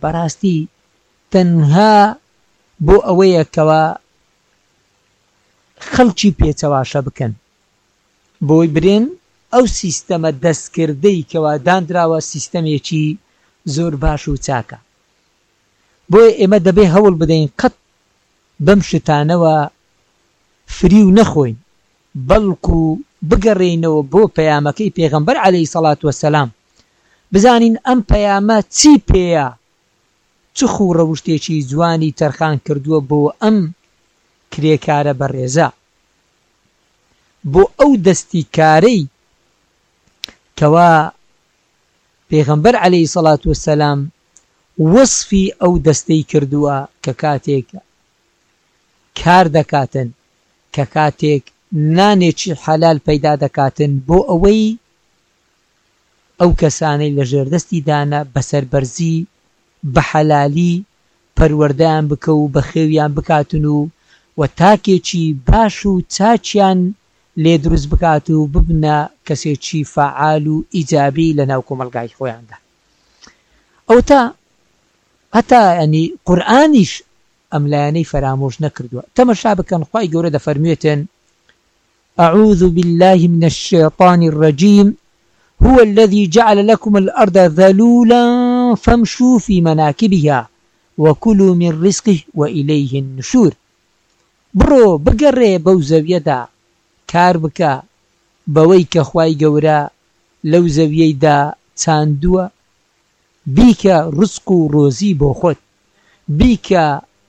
بەڕاستی تەنها بۆ ئەوەیە کەوا خەڵکی پێچەواشە بکەن بۆی برێن ئەو سیستەمە دەستکردەی کەوا دانراوە سیستەمێکی زۆر باش و چاکە. بۆیە ئێمە دەبێ هەوڵ بدەین قەت بەم شتانەوە فری و نەخۆین، بەڵکو بگەڕێینەوە بۆ پەیامەکەی پێغەمبەر عەلەیهی سەڵات وەسەلام، بزانین ئەم پەیامە چی پێیە، چ خوو ڕەوشتێکی جوانی تەرخان کردووە بۆ ئەم کرێکارە بەڕێزە، بۆ ئەو دەستی کارەی کەوا پێغەمبەر عەلەیهی سەڵات وەسەلام وەسفی ئەو دەستەی کردووە کە کاتێک کار دەکاتن، کە کاتێک نانێکی حەلال پەیدا دەکاتن بۆ ئەوەی ئەو کەسانەی لە ژێردەستی دانە بەسەربەرزی بە حەلالی پەروەردەیان بکە و بە خێویان بکاتن و تاکێکی باش و چاچیان لێ دروست بکات و ببنە کەسێکی فعال و ئیجابی لە ناو کۆمەلگای خۆیاندا. ئەو تا هەتا ینی قورئانیش ئەم لایەنەی فەرامۆش نەکردووە. تەمەشا بکەن خوای گەورە دەفەرموێتن أعوذ بالله من الشيطان الرجيم هو الذي جعل لكم الأرض ذلولا فامشوا في مناكبها وكلوا من رزقه وإليه النشور. برۆ بگەڕێ بەو زەویەدا کار بکە بەوەی کە خوای گەورە لەو زەویەیدا چاندووە، بیکە ڕزق و ڕۆزی بۆ خۆت، بیکە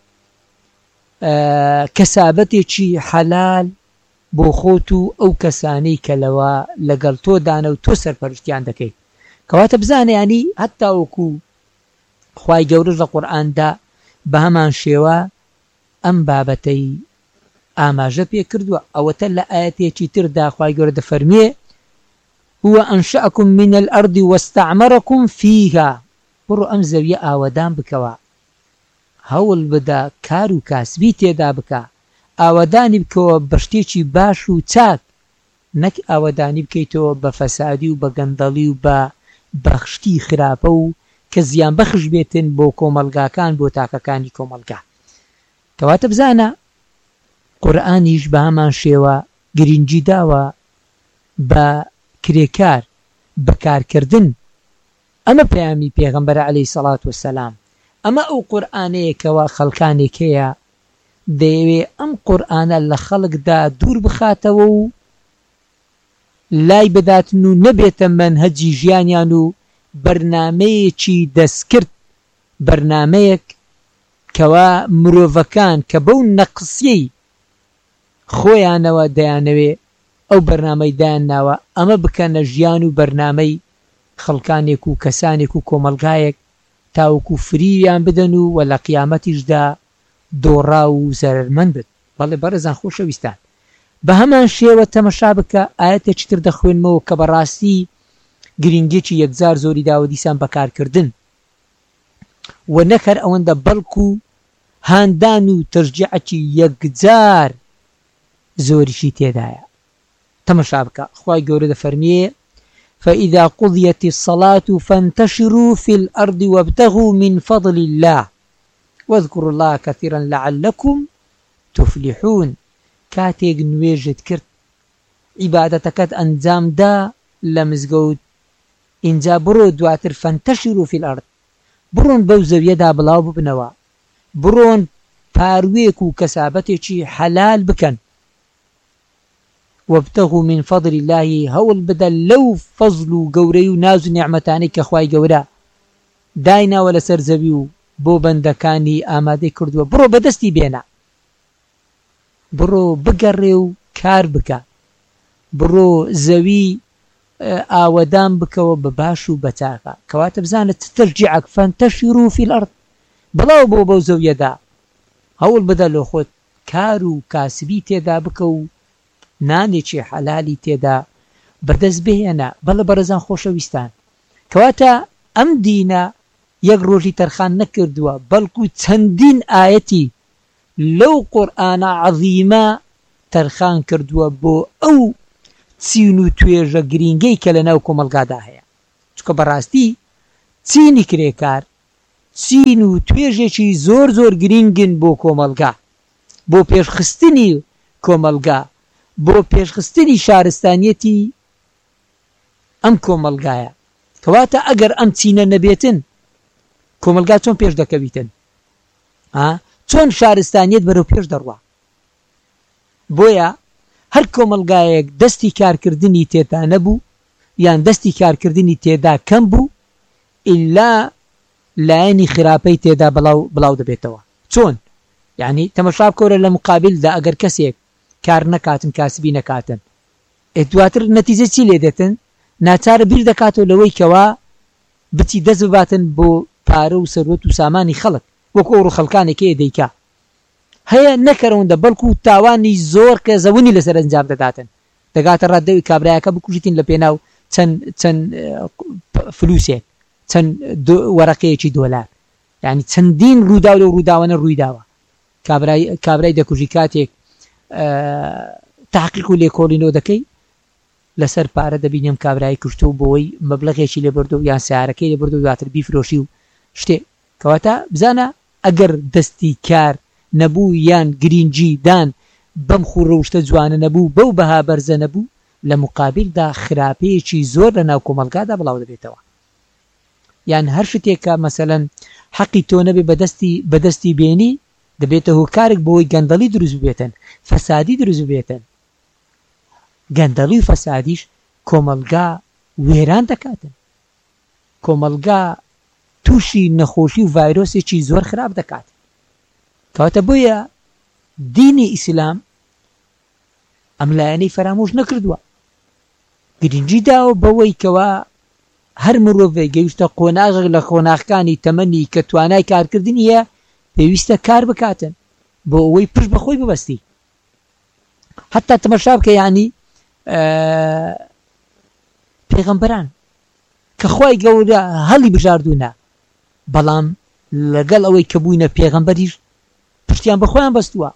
کەسابەتێکی حەلال بۆ خۆت و ئەو کەسانەی کە لەوە لەگەڵ تۆدانە و تۆ سەرپەرشتیان دەکەیت. کەواتە بزانە ینی هەتا وەکو خوای گەورەش لە قورئاندا بە هەمان شێوە ئەم بابەتەی ئاماژە پێ کردووە. ئەوەتە لە ئاەتێکی تردا خوای گەورە دەفەرمێ هو أنشأكم من الأرض واستعمركم فيها. بڕۆ ئەم زەویە ئاوەدان بکەوە، هەوڵ بدە کار و کاسبی تێدا بکە، ئاوەدانی بکەوە بە شتێکی باش و چاک، نەک ئاوەدانی بکەیتەوە بە فەسادی و بە گەندەڵی و بە بەخشتی خراپە و کە زیان بەخش بێتن بۆ کۆمەلگاکان بۆ تاکەکانی کۆمەلگا. کەواتە بزانە قورئانیش بە هەمان شێوە گرنگی داوە بە کرێکار بەکارکردن ئەمە پەیامی پێغەمبەر عەلەیهی سەڵات وەسەلام. ئەمە ئەو قورئانەیەکەوە خەڵکانێک هەیە دەیەوێ ئەم قورئانە لە خەڵکدا دوور بخاتەوە و لای بداتن و نەبێتە مەنهەجی ژیانیان و بەرنامەیەکی دەستکرد، بەرنامەیەک کەوا مرۆڤەکان کە بەو نەقسیەی خۆیانەوە دەیانەوێ ئەو بەرنامەی دایان ناوە ئەمە بکەنە ژیان و بەرنامەی خەڵکانێک و کەسانێک و کۆمەلگایەک تاوەکو فرییان بدەن و وە لە قیامەتیشدا دۆڕا و زەرمەند بێت. بەڵێ بەڕێزان خۆشەویستان، بە هەمان شێوە تەمەشا بکە ئاەتێکی تر دەخوێنمەوە کە بەڕاستی گرنگێکی یەکجار زۆری داوە دیسان بەکارکردن و نەکەر ئەوەندە بەڵکو هاندان و تەشجیعەکی یەکجار زۆریشی تێدایە. تەمەشا بکە خوای گەورە دەفەرمێ فإذا قضيت الصلاة فانتشروا في الأرض وابتغوا من فضل الله واذكروا الله كثيرا لعلكم تفلحون. كاتێک نوێژت کرد عیبادەتەکەت ئەنجام دا لە مزگەوت، اینجا بڕۆ دواتر فانتشروا في الأرض، بڕۆن بەو زەویەدا بڵاو ببنەوە، بڕۆن پاروێک و کەسابەتێکی حەلال بکەن، وابتغوا من فضل الله، هەوڵ بدە لەو فەزل و گەورەی و ناز و نیعمەتانەی کە خوای گەورە دایناوە لەسەر زەوی و بۆ بەندەکانی ئامادەی کردووە، بڕۆ بەدەستی بێنە، بڕۆ بگەڕێ و کار بکە، بڕۆ زەوی ئاوەدان بکەوە بە باش و بەچاکە. کەواتە بزانت تەشجیعەک فانتەشروا فی الأرض، بڵاو بۆ بەو زەویەدا، هەوڵ بدە لە خۆت کار و کاسبی تێدا بکە و نانێکی حەلالی تێدا بەدەست بهێنە. بەڵێ بەڕێزان خۆشەویستان، کەواتە ئەم دینە یەک ڕۆژی تەرخان نەکردووە، بەڵکو چەندین ئاەتی لەو قورئانە عەظیمە تەرخان کردووە بۆ ئەو چین و توێژە گرینگەی کە لە ناو کۆمەلگادا هەیە. چونکە بەڕاستی چینی کرێکار، چین و توێژێکی زۆر زۆر گرنگن بۆ کۆمەلگا، بۆ پێشخستنی کۆمەلگا، بۆ پێشخستنی شارستانیەتی ئەم کۆمەلگایە. کەواتە ئەگەر ئەم چینە نەبێتن کۆمەلگا چۆن پێش دەکەویتن؟ چۆن شارستانیت بەرەو پێش دەڕوا؟ بۆیە هەر کۆمەلگایەک دەستی کارکردنی تێدا نەبوو یان دەستی کارکردنی تێدا کەم بوو ئیلا لایەنی خراپەی تێدا بڵاو دەبێتەوە. چۆن؟ یعنی تەمەشا بکەورە لە مقابلدا ئەگەر کەسێک کار نەکاتن، کاسبی نەکاتن، دواتر نەتیجە چی لێ دێتن؟ ناچارە بیر دەکاتەوە لەوەی کەوا بچی دەست بباتن بۆ پارە و سەروەت و سامانی خەڵک، وەکو ئەوڕۆ خەڵکانێکی دەیکا هەیە نەکەرەوەندە بەڵکو تاوانی زۆر کەزەونی لەسەر ئەنجام دەداتن، دەگاتە ڕادەوی کابرایەکە بکوژیتین لە پێناو چەند فلوسێک، چەند وەرەقەیەکی دۆلار، یعنی چەندین ڕوودا و ڕووداوانە ڕوویداوە. کابرای دەکوژی کاتێک تحقیق و لێکۆڵینەوە دەکەی لەسەر پارە دەبینیم کابرای کوشتە و بۆی مەبلەغێکی لێ بردو یان سیارەکەی لێ بردو دواتر بیفرۆشی و شتێ. کەواتە بزانە ئەگەر دەستی کار نەبوو یان گرنگجی دان بەم خوڕەوشتە جوانە نەبوو، بەو بەها بەرزە نەبوو، لە مقابلدا خراپەیەکی زۆر لە ناو کۆمەلگادا بڵاو دەبێتەوە. یان هەر شتێکە مەسەلەن حەقی تۆ نەبێ بەدەستی بێنی دەبێتە هۆکارێک بۆی گەندەڵی دروست بێتن، فەسادی دروست بێتن. گەندەڵی و فەسادیش کۆمەلگا وێران دەکاتن، کۆمەلگا تووشی نەخۆشی و ڤایرۆسێکی زۆر خراپ دەکات. کەواتە بۆیە دینی ئیسلام ئەم لایەنەی فەرامۆش نەکردووە، گرنگی داوە بەوەی کەوا هەر مرۆڤێک گەیشتە قۆناغێک لە قۆناغەکانی تەمەنی کە توانای کارکردنی هەیە پێویستە کار بکاتن بۆ ئەوەی پشت بەخۆی ببەستی. حتا تەمەشا بکە یعنی پێغەمبەران کە خوای گەورە هەڵی بژاردوونە، بەڵام لەگەڵ ئەوەی کە بووینە پێغەمبەریش پشتیان بە خۆیان بەستووە،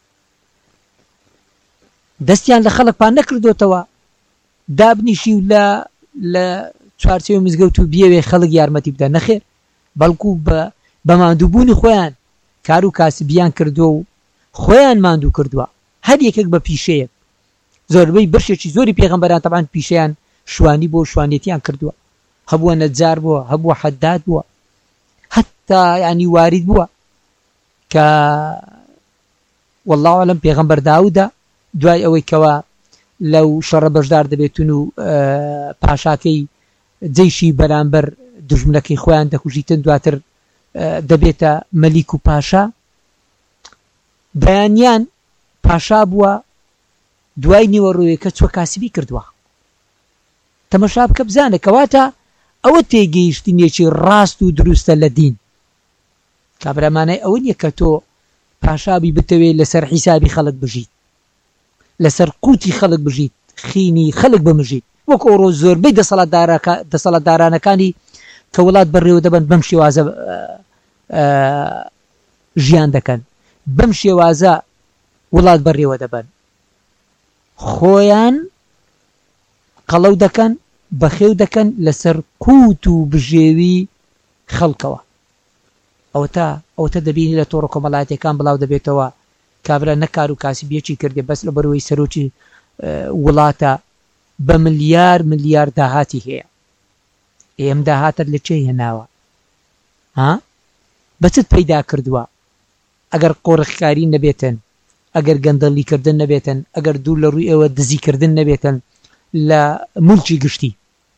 دەستیان لە خەڵکپان نەکردوتەوە دابنیشی و لە چوارچێوە مزگەوت و بیەوێ خەڵک یارمەتی بدە، نەخێر، بەڵکو بە ماندووبوونی خۆیان کار و کاسبیان کردووە و خۆیان ماندوو کردووە. هەر یەکێک بە پیشەیەک، زۆربەی بەشێکی زۆری پێغەمبەران تەبعاً پیشەیان شوانی بۆ شوانێتیان کردووە، هەبووە نەجار بووە، هەبووە حەداد بووە، حتا ینی وارد بووە کە والله ئەعلەم پێغەمبەر داوودە دوای ئەوەی کەوا لەو شەڕە بەشدار دەبێتون و پاشاکەی جەیشی بەرامبەر دژمنەکەی خۆیان دەکوژیتن، دواتر دەبێتە مەلیک و پاشا، بەیانیان پاشا بووە، دوای نیوەڕۆیەکە چوە کاسبی کردووە. تەمەشا بکە بزانە کەواتە ئەوە تێگەیشتنیەکی ڕاست و دروستە لە دین. کابرامانای ئەوە نییە کە تۆ پاشابی بتەوێت لەسەر حیسابی خەڵک بژیت، لەسەر قوتی خەڵک بژیت، خینی خەڵک بمژیت، وەک ئەوڕۆ زۆربەی دەسەڵاتدارانەکانی کە وڵات بەڕێوە دەبن بەم شێوازە ژیان دەکەن، بەم شێوازە وڵات بەڕێوە دەبن، خۆیان قەڵەو دەکەن، بەخێو دەکەن لەسەر قوت و بژێوی خەڵکەوە. ئەوتە دەبینی لە تۆڕە کۆمەڵایەتیەکان بڵاو دەبێتەوە کابرا نەکار و کاسبیەکی کردێ بەس لە بەرەوەی سەرۆکی وڵاتە بە ملیار داهاتی هەیە. ئێم داهاتت لە چێ هێناوە؟ بەچت پەیدا کردووە؟ ئەگەر قۆڕخکاری نەبێتن، ئەگەر گەندەڵیکردن نەبێتن، ئەگەر دوور لە ڕووی ئێوە دزیکردن نەبێتن لە مولکی گشتی،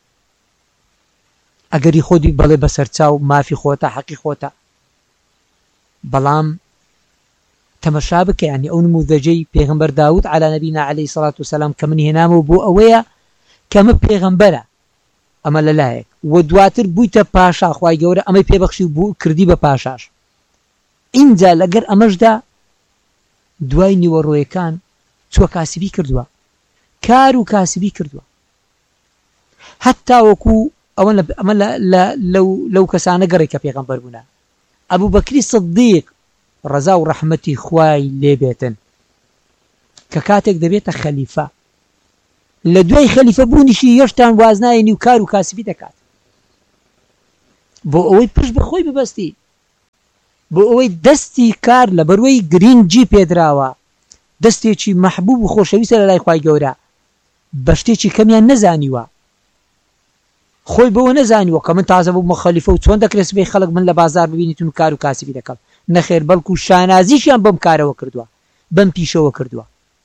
ئەگەری خۆدی بەڵێ بەسەرچاو مافی خۆتە، حەقی خۆتە. بەڵام تەمەشا بکە ینی ئەو نموذەجەی پێغەمبەر داود عەلا نەبینا عەلەیهی سەڵات وسەلام کە من هێنامەوە بۆ ئەوەیە کەمە پێغەمبەرە، ئەمە لەلایەک و دواتر بوویتە پاشا، خوای گەورە ئەمەی پێبەخشی بوو کردی بە پاشاش. اینجا لەگەر ئەمەشدا دوای نیوەڕۆیەکان چوە کاسبی کردووە، کار و کاسبی کردووە، حتا وەکو ئەمە لەو کەسانە گەڕێک کە پێغەمبەر بوونە. ئەبوو بەکری سدیق ڕەزا و ڕەحمەتی خوای لێبێتن کە کاتێک دەبێتە خەلیفە، لە دوای خەلیفە بوونیشی هێشتان وازنایەنی و کار و کاسبی دەکات بۆ ئەوەی پشت بەخۆی ببەستی، بۆ ئەوەی دەستی کار لە بەروەی گرنگی پێدراوە، دەستێکی مەحبوب و خۆشەویستە لە لای خوای گەورە، بە شتێکی کەمیان نەزانیوە، خۆی بەوە نەزانیوە کە من تازە بوومە خەلیفە و چۆن دەکرێت سبەی خەڵک من لە بازار ببینیتون و کار و کاسبی دەکەم. نەخێر بەڵکو شانازیشیان بەم کارەوە کردووە، بەم پیشەوە کردووە.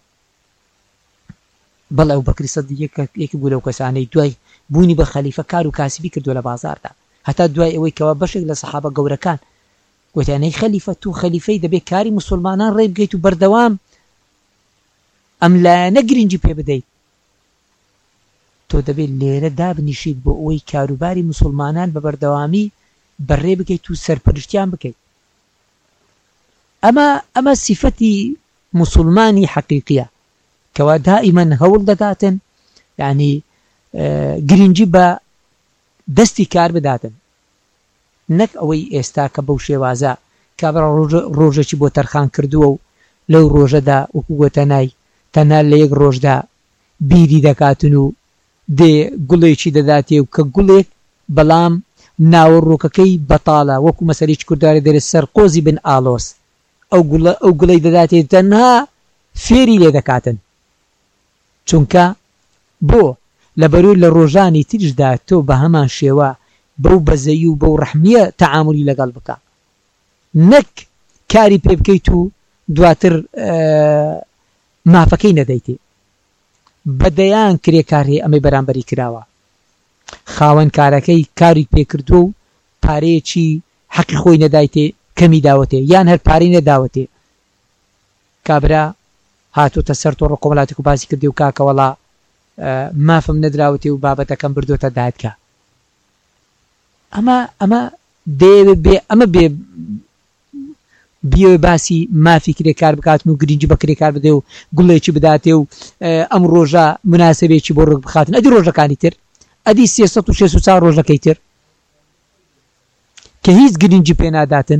بەڵێ ئەبوبەکر سیدیق یەکی بوو لەو کەسانەی دوای بوونی بە خەلیفە کار و کاسبی کردووە لە بازاردا، هەتا دوای ئەوەی کەوا بەشێک لە سەحابە گەورەکان گوتیانەی خەلیفە تو خەلیفەی دەبێت کاری موسڵمانان ڕێ بگەیت و بەردەوام ئەم لایەنە گرنگی پێ بدەیت، تۆ دەبێت لێرە دابنیشیت بۆ ئەوەی کاروباری موسڵمانان بە بەردەوامی بەڕێ بگەیت و سەرپەرشتیان بکەیت. ئەمە سیفەتی موسڵمانی حەقیقیە کەوا دائیمەن هەوڵ دەداتن، یعنی گرنگی بە دەستی کار بداتن، نەک ئەوەی ئێستا کە بەو شێوازە کابرا ڕۆژێکی بۆ تەرخان کردووە و لەو ڕۆژەدا وەکو گوتەنای تەنها لە یەک ڕۆژدا بیری دەکاتن و دێ گوڵێکی دەداتێ و کە گوڵێک بەڵام ناوەڕۆکەکەی بەتاڵە، وەکو مەسەلەی کورداری دەرێت سەر قۆزی بن ئالۆس، ئەو گوڵەی دەداتێ تەنها فێری لێ دەکاتن، چونکە بۆ لەبەرۆی لە ڕۆژانی تریشدا تۆ بە هەمان شێوە بەو بەزەیی و بەو ڕەحمیە تەعاملی لەگەڵ بکە، نەک کاری پێ بکەیت و دواتر مافەکەی نەدەیتێ. بەدەیان کرێکار هەیە ئەمەی بەرامبەری کراوە، خاوەن کارەکەی کاری پێکردووە و پارەیەکی حەقی خۆی نەدایتێ کەمی داوەتێ یان هەر پارەی نەداوەتێ، کابرا هاتۆتە سەر تۆڕە کۆمەڵاتی و باسی کردی و کاکە وەڵا مافم نەدراوەتێ و بابەتەکەم بردوۆتە دادگا. ئەمە بێ بیۆ باسی مافی کرێکار بکاتن و گرنگی بە کرێکار بدێ و گوڵێکی بداتێ و ئەم ڕۆژە مناسبێکی بۆ ڕوک بخاتن، ئەدی ڕۆژەکانی تر ئەدی 364 ڕۆژەکەی تر کە هیچ گرنگی پێ ناداتن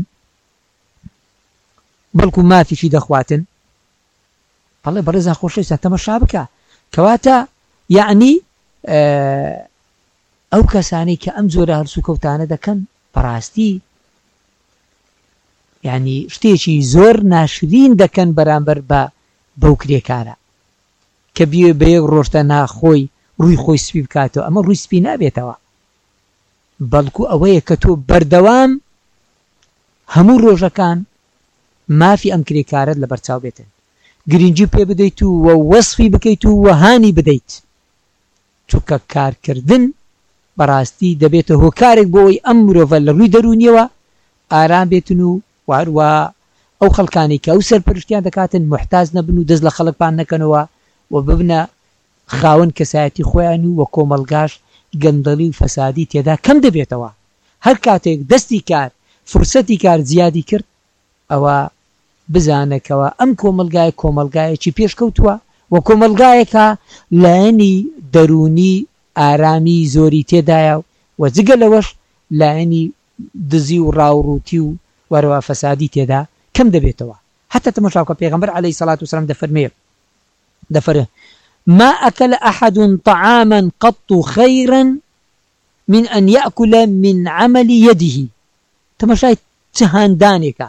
بەڵکو مافیشی دەخواتن. بەڵێ بەڕێزان خۆشەویستان تەمەشا بکە کەواتە یعنی ئەو کەسانەی کە ئەم جۆرە هەرسو کەوتانە دەکەن بەڕاستی یعنی شتێکی زۆر ناشرین دەکەن بەرامبەر بەو کرێکارە کە بیێ بە یەک ڕۆژتە ناخۆی ڕووی خۆی سپی بکاتەوە، ئەمە ڕووی سپی نابێتەوە، بەڵکو ئەوەیە کە تۆ بەردەوام هەموو ڕۆژەکان مافی ئەم کرێکارت لە بەرچاو بێتن، گرنگی پێ بدەیت و وەصفی بکەیت و وەهانی بدەیت، چونکە کارکردن بەڕاستی دەبێتە هۆکارێک بۆەوەی ئەم مرۆڤە لە ڕووی دەرونیەوە ئارام بێتن و واروە ئەو خەڵکانی کە ئەو سەرپەرشتیان دەکاتن محتاج نەبن و دەست لە خەڵکپان نەکەنەوە و ببنە خاوەن کەسایەتی خۆیان و وە کۆمەلگاش گەندەڵی و فەسادی تێدا کەم دەبێتەوە. هەر کاتێک دەستی کار فرسەتی کار زیادی کرد ئەوە بزانەکەوە ئەم کۆمەلگایەکی پێشکەوتووە و کۆمەلگایەکە لایەنی دەرونی ئارامی زۆری تێدایە و جگە لەوەش لایەنی دزی و ڕاوڕووتی و وەرەوە فەسادی تێدا کەم دەبێتەوە. حتى تمشاوکە پێغەمبەر عەلەیهی سەڵات وسەلام دەفەرمێ ما أكل أحد طعاما قط خيرا من أن يأكل من عمل يده. تمشای چهاندانێکە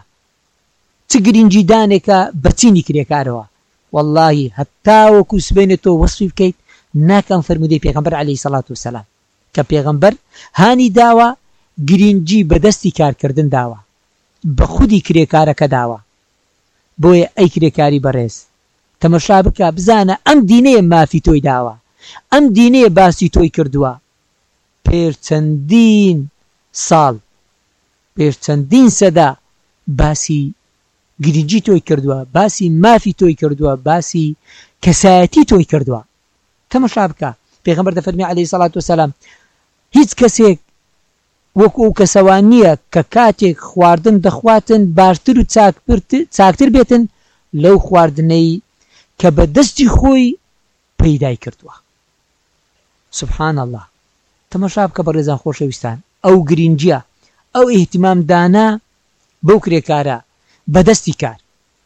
چ گرنگیدانێکە بەچینی کرێکارەوە والله هەتا وەکو سبێنێتەوە وەسفی بکەیت ناکەم فەرمودەی پێغەمبەر عەلەیهی سەڵات وسەلام کە پێغەمبەر هانی داوە گرنگی بەدەستی کارکردن داوە بە خودی کرێکارەکە داوە. بۆیە ئەی کرێکاری بەڕێز تەمەشا بکە بزانە ئەم دینەیە مافی تۆی داوە، ئەم دینەیە باسی تۆی کردووە، پێر چەندین ساڵ پێر چەندین سەدا باسی گرنگی تۆی کردووە، باسی مافی تۆی کردووە، باسی کەسایەتی تۆی کردووە. تەمەشا بکە پێغەمبەر دەفەرمێ عەلەیهی سەڵات وسەلام هیچ کەسێک وەکو ئەو کەسەوان نییە کە کاتێک خواردن دەخواتن باشتر و چاکتر بێتن لەو خواردنەی کە بە دەستی خۆی پەیدای کردووە. سبحان الله. تەمەشا بکە بەڕێزان خۆشەویستان ئەو گرنگیە ئەو ئیهتیمامدانە بەو کرێکارە بەدەستی کار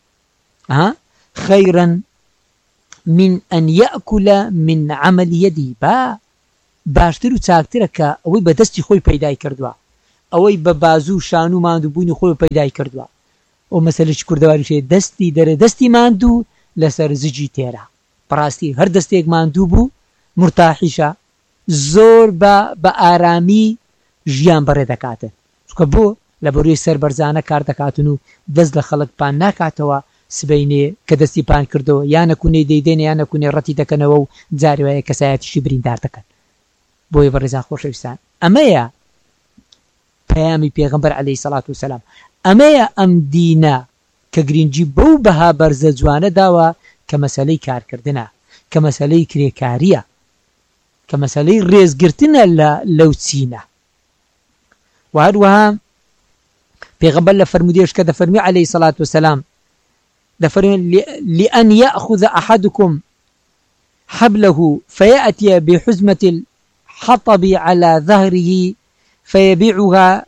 خەیرا من أن يأكل من عمل يدي باشتر و چاکترە کە ئەوەی بەدەستی خۆی پەیدای کردووە. ئەوەی بە بازوو شان و ماندوو بوونی خۆی پەیدای کردووە ئەو مەسەلەی کوردەواریشێ دەستی دەرە دەستی ماندوو لەسەر زجی تێرە بەڕاستی هەر دەستێک ماندوو بوو مرتاحیشە زۆر بە ئارامی ژیان بەڕێ دەکاتن چکە بۆ لە بەروی سەر بەرزانە کار دەکاتن و دەست لە خەڵک پان ناکاتەوە سبەینێ کە دەستی پان کردەوە یان نەکوونێ دەیدێنێ یان نەکوونێ ڕەتی دەکەنەوە و جاری وایە کەسایەتیشی بریندار دەکەن بۆیە بەڕێزان خۆشەویستان ئەمەیە پەیامی پێغەمبەر عەلەیهی سەڵات وسەلام ئەمەیە ئەم دینە کە گرنگی بەو بەها بەرزە جوانە داوە کە مەسەلەی کارکردنە کە مەسەلەی کرێکاریە کە مەسەلەی ڕێزگرتنە لەو چینە و هەروەها پێغەمبەر لە فەرمودێش کە دەفەرمی عەلەیهی سەڵات وسەلام دەفەرمێ لأن يأخذ أحدكم حبله فيأتي بحزمة الحطب على ظهره فيبيعها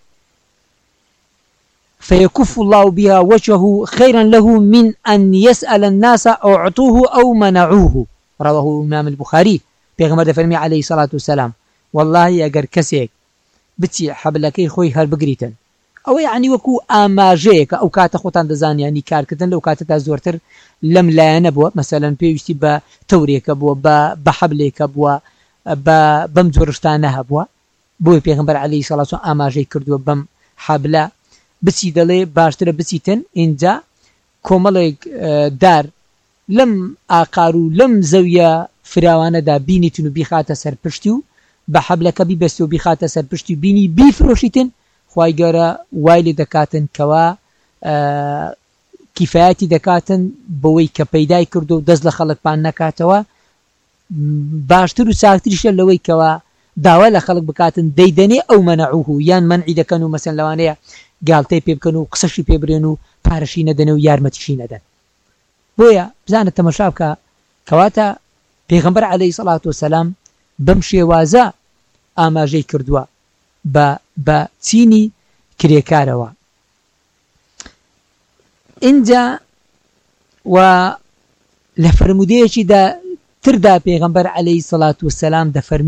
فيكف الله بها وجهه خيرا له من أن يسأل الناس أعطوه أو منعوه رواه إمام البخاري پیغمبر دەفەرمی عەلەیهی سەڵات وسەلام والله ئەگەر کەسێک بچی حەبلەکەی خۆی هەر بگریتن ئەوە یعنی وەکو ئاماژەیەکە ئەو کاتە خۆتان دەزانیانی کارکردن لەو کاتەدا زۆرتر لەم لایەنە بووە مەسەلەن پێویستی بە تەورێکە بووە بە حەبلێکە بووە بەم جۆرشتانە هەبووە بۆی پێغمبەر عەلەیهی سەڵات وسەلام ئاماژەی کردووە بەم حەبلە بچی دەڵێ باشترە بچیتن اینجا کۆمەڵێک دار لەم ئاقار و لەم زەویە فراوانەدا بینیتن و بیخاتە سەر پشتی و بە حەبلەکە بیبەستێ و بیخاتە سەر پشتی و بینی بیفرۆشیتن خوای گەورە وای لێ دەکاتن کەوا کیفایەتی دەکاتن بەوەی کە پەیدای کردو و دەست لە خەڵکپان نەکاتەوە باشتر و چاکتریشە لەوەی کەوا داوا لە خەڵک بکاتن دەیدەنێ ئەو مەنەعوه یان منعی دەکەن و مەسەن لەوانەیە گاڵتەی پێ بکەن و قسەشی پێ برێن و پارەشی نەدەنێ و یارمەتیشی نەدەن بۆیە بزانە تەمەشا بکە کەواتە پێغەمبەر عەلەیهی سەڵات وسەلام بەم شێوازە ئاماژەی کردووە بە چینی کرێکارەوە اینجا و لە فەرمودەیەکی تردا پێغەمبەر عەلەیهی سەڵات وسەلام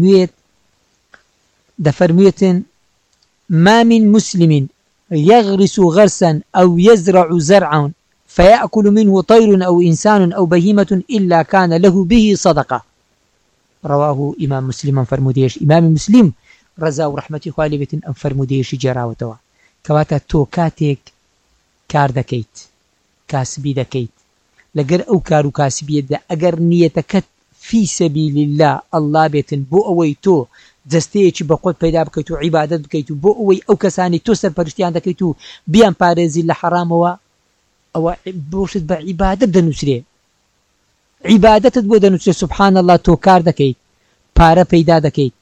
دەفەرموێتن ما من مسلم يغرس غرسا أو يزرع زرعا فيأكل منه طير أو إنسان أو بهيمة إلا كان له به صدقة رواه إمام مسلم فرموديش إمام مسلم رضا ورحمة خوالي بيتن أم فرموديش جراوتوا كواتا تو كاتيك كار دكيت كاسبي دكيت لقر أو كارو كاسبي دا أقر نيتكت في سبيل الله بيتن بو أوي تو جستەیەکی بەقۆت پەیدا بکەیت و عیبادەت بکەیت و بۆ ئەوەی ئەو کەسانی تۆ سەرپەرشتیان دەکەیت و بیان پارێزی لە حەرامەوە ئەوە بۆشت بە عیبادەت دەنووسرێ عیبادەتت بۆ دەنووسرێ سوبحان الله تۆ کار دەکەیت پارە پەیدا دەکەیت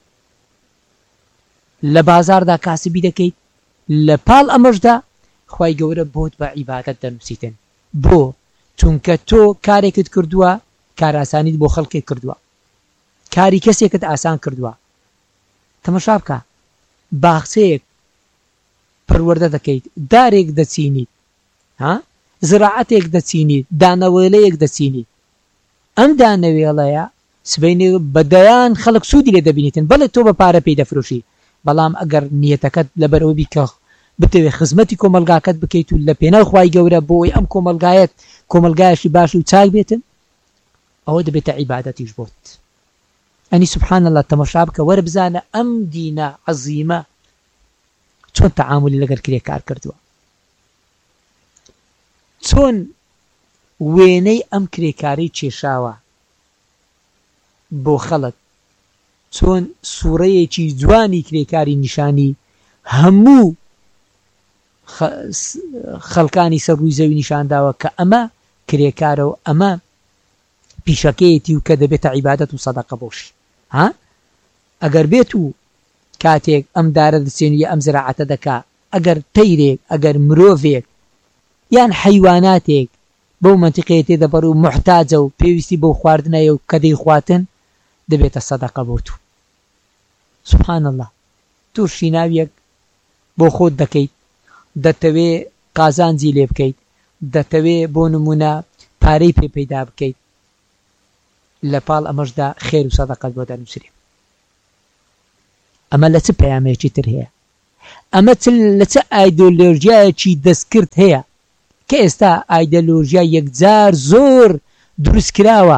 لە بازاردا کاسبی دەکەیت لە پاڵ ئەمەشدا خوای گەورە بۆت بە عیبادەت دەنووسیتن بۆ چونکە تۆ کارێکت کردووە کار ئاسانیت بۆ خەڵکێک کردووە کاری کەسێکت ئاسان کردووە تەمەشا بکە باخچەیەک پەروەردە دەکەیت دارێک دەچینیت زراعەتێک دەچینیت دانەوێڵەیەک دەچینیت ئەم دانەوێڵەیە سبەینێ بەدەیان خەڵک سوودی لێ دەبینیتن بەڵێ تۆ بە پارە پێی دەفرۆشی بەڵام ئەگەر نیەتەکەت لەبەرەوە بی کە بتەوێ خزمەتی کۆمەلگاکەت بکەیت و لە پێناو خوای گەورە بۆی ئەم کۆمەلگایەشی باش و چاک بێتن ئەوە دەبێتە عیبادەتیش بۆت ئەنی سبحان الله تەمەشا بکە وەرە بزانە ئەم دینە عەزیمە چۆن تەعاملی لەگەر کرێکار کردووە چۆن وێنەی ئەم کرێکاری کێشاوە بۆ خەڵک چۆن سوورەیەکی جوانی کرێکاری نیشانی هەموو خەڵکانی سەر ڕووی زەوی نیشانداوە کە ئەمە کرێکارە و ئەمە پیشەکەیەتی و کە دەبێتە عیبادەت و سەدەقە بۆشی ئەگەر بێت و کاتێک ئەم دارە دەچێنویە ئەم زراعەتە دەکا ئەگەر تەیرێک ئەگەر مرۆڤێک یان حەیواناتێک بەو منتیقەیە تێدەبەر و محتاجە و پێویستی بەو خواردنایە و کە دەیخواتن دەبێتە سەدەقە بۆ تو سبحان الله تووشی ناویەک بۆ خۆت دەکەیت دەتەوێ قازانجی لێ بکەیت دەتەوێ بۆ نمونە پارەی پێ پەیدا بکەیت لە پاڵ ئەمەشدا خێر و سەدەقەت بۆ دەنووسرێ ئەمە لە چ پەیامێکی تر هەیە ئەمە لە چه ئایدۆلۆژیایەکی دەستکرد هەیە کە ئێستا ئایدۆلۆژیا یەکجار زۆر دروست کراوە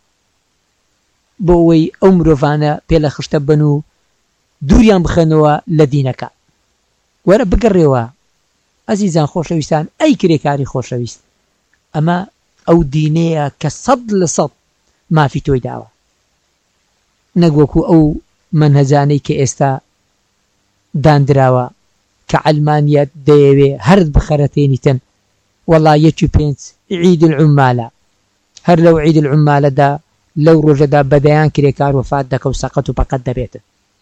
بۆ ئەوەی ئەو مرۆڤانە پێ لە خشتە بن و دووریان بخەنەوە لە دینەکە. وەرە بگەڕێەوە ئەزیزان خۆشەویستان، ئەی کرێکاری خۆشەویست، ئەمە ئەو دینەیە کە 100% مافی تۆی داوە، نەگوەکو ئەو منهەجانەی کە ئێستا دانراوە کە عەلمانیەت دەیەوێ هەرت بخەرەتێنیتن وەڵا 1.5 عید العمالە، هەر لەو عید العمالەدا لەو ڕۆژەدا بەدەیان کرێکار وفات دەکە و سەقەت و پەقەت دەبێتن.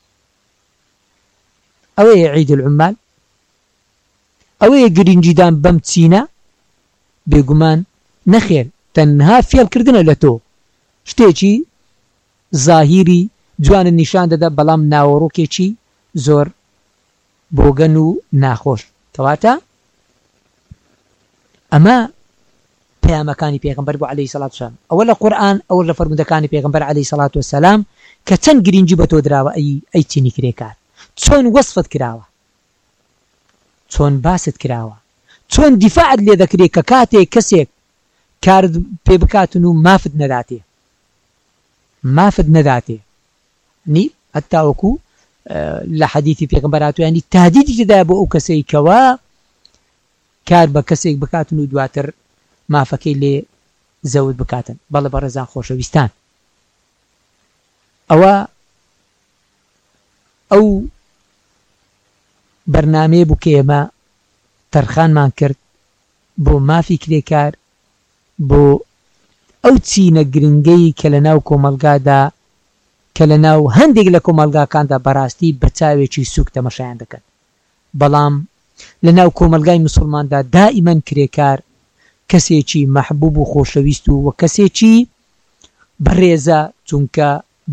ئەوەیە عید العمال، ئەوەیە گرنگیدان بەم چینە؟ بێگومان نەخێر، تەنها فێڵکردنە لە تۆ، شتێکی زاهیری جوانە نیشان دەدا بەڵام ناوەڕۆکێکی زۆر بۆگەن و ناخۆش. کەواتە ئەمە پەیامەکانی پێغەمبەر بوو عەلەیهی سەڵات وسەلام، ئەوە لە قورئان، ئەوە لە فەرمودەکانی پێغەمبەر عەلەیهی سەڵات وسەلام کە چەند گرنگی بە تۆ دراوە ئەی چینی کرێکار، چۆن وەسفت کراوە، چۆن باست کراوە، چۆن دیفاعت لێ دەکرێت کە کاتێک کەسێک کارت پێ بکاتن و مافت نەداتێ نی هەتا وەکو لە حەدیثی پێغەمبەر هاتووە تهدیدی تێدایە بۆ ئەو کەسەی کەوا کار بە کەسێک بکاتن و دواتر مافەکەی لێ زەوت بکاتن. بەڵێ بەڕێزان خۆشەویستان، ئەو بەرنامەیە بوو کە ئێمە تەرخانمان کرد بۆ مافی کرێکار، بۆ ئەو چینە گرنگەی کە لە ناو کۆمەلگادا، کە لە ناو هەندێک لە کۆمەلگاکاندا بەڕاستی بە چاوێکی سووک تەمەشایان دەکەن، بەڵام لە ناو کۆمەلگای موسڵماندا دائیمەن کرێکار کەسێکی مەحبوب و خۆشەویست و کەسێکی بەڕێزە، چونکە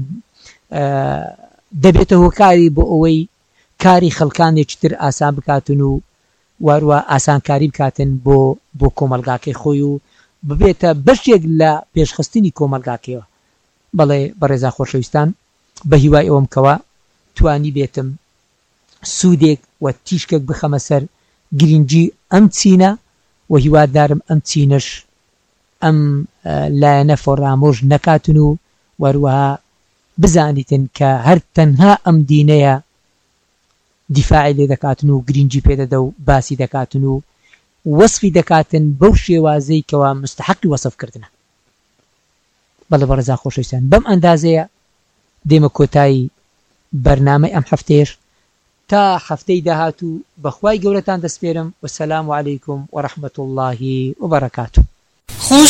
دەبێتە هۆکاری بۆ ئەوەی کاری خەڵکانێکی تر ئاسان بکاتن و واروە ئاسانکاری بکاتن بۆ کۆمەلگاکەی خۆی و ببێتە بەشێک لە پێشخستنی کۆمەلگاکەوە. بەڵێ بەڕێزان خۆشەویستان، بە هیوای ئەوم کەوە توانی بێتم سوودێک و تیشکێک بخەمە سەر گرنگی ئەم چینە و هیوادارم ئەم چینەش ئەم لایەنە فۆڕامۆژ نەکاتن و وەروەها بزانیتن کە هەر تەنها ئەم دینەیە دیفاعی لێ دەکاتن و گرنگی پێدەدە و باسی دەکاتن و وەسفی دەکاتن بەو شێوازەی کەوا مستحقی وەسفکردنە. بەڵێ بەڕێزان خۆشەویستان، بەم ئەندازەیە دێمە کۆتایی بەرنامەی ئەم هەفتەیەش، تا هەفتەی داهاتوو بەخوای گەورەتان دەسپێرم. وەسەلام عەلەیکم وەڕەحمەتوڵڵاهی وبەرەکاتوه.